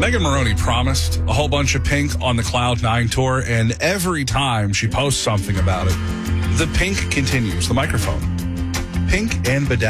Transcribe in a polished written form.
Megan Maroney promised a whole bunch of Pink on the Cloud 9 tour, and every time she posts something about it, the Pink continues. The microphone. Pink and Bedazzled.